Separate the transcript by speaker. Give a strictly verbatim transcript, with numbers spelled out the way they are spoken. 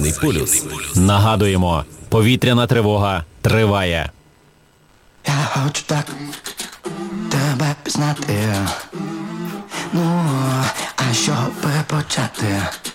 Speaker 1: Західний полюс.
Speaker 2: Нагадуємо, повітряна тривога триває.
Speaker 3: Я хочу так тебе пізнати. Ну, а що би почати?